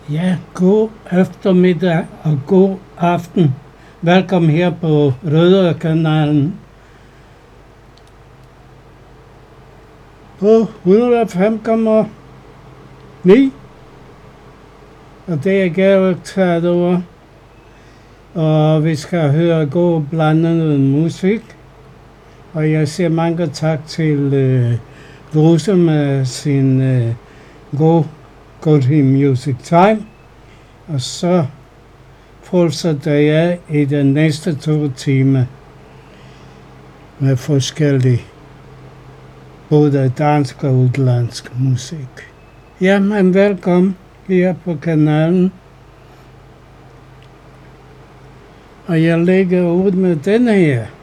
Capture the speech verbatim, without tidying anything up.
Ja, god eftermiddag og god aften. Velkommen her på Rødder-kanalen på et hundrede og fem komma ni. Og det er Georg taget over. Og vi skal høre god blandet musik. Og jeg siger mange tak til uh, Rose med sin uh, god Good Music Time. Og så fortsætter jeg i den næste to timer med forskellig både dansk og udlandsk musik. Jamen, velkommen her på kanalen. Og jeg lægger ud med denne her.